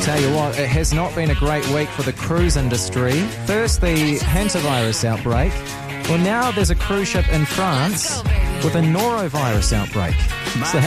tell you what, it has not been a great week for the cruise industry. First, the hantavirus outbreak. Well, now there's a cruise ship in France with a norovirus outbreak. So